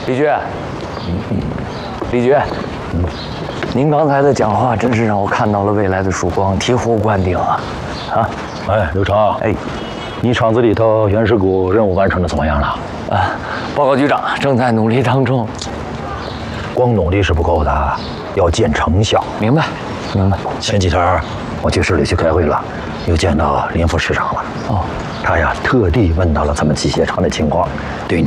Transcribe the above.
李局，李局，您刚才的讲话真是让我看到了未来的曙光，醍醐灌顶啊！啊， 哎，刘成，哎，你厂子里头原始股任务完成的怎么样了？ 啊，报告局长，正在努力当中。 光努力是不够的，要见成效。 明白，明白。 前几天我去市里去开会了，又见到林副市长了。哦，他呀特地问到了咱们机械厂的情况，对